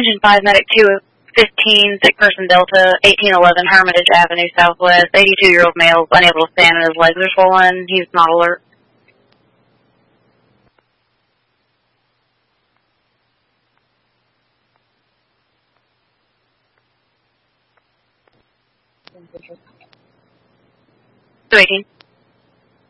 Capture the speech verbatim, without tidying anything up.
Engine five, Medic two fifteen, sick person Delta, eighteen eleven Hermitage Avenue Southwest, eighty-two-year-old male, unable to stand and his legs are swollen. He's not alert. two eighteen.